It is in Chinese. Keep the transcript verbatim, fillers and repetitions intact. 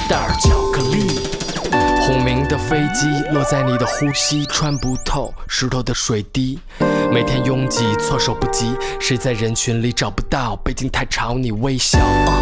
袋巧克力。轰鸣的飞机落在你的呼吸，穿不透石头的水滴。每天拥挤，措手不及，谁在人群里找不到？北京太吵，你微笑。